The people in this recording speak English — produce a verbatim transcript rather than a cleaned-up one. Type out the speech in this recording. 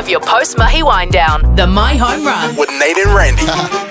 your post-Mahi wind down. The My Home Run. With Nate and Randy.